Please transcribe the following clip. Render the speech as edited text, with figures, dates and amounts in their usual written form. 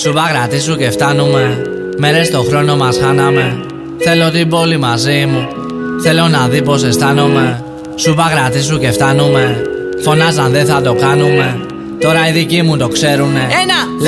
Σου παγρατήσου και φτάνουμε. Μέρες το χρόνο μας χάναμε. Θέλω την πόλη μαζί μου. Θέλω να δει πως αισθάνομαι. Σου παγρατήσου και φτάνουμε. Φωνάζαν δεν θα το κάνουμε. Τώρα οι δικοί μου το ξέρουνε.